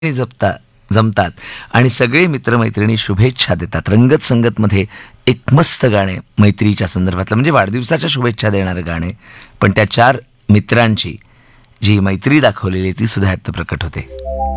जमतात आणि सगळे मित्रमैत्रिणी शुभेच्छा देतात. रंगत संगतमध्ये एक मस्त गाणे मैत्रीच्या संदर्भातलं, म्हणजे वाढदिवसाच्या शुभेच्छा देणारं गाणे, पण त्या 4 मित्रांची जी मैत्री दाखवलेली ती सुद्धा यात प्रकट होते.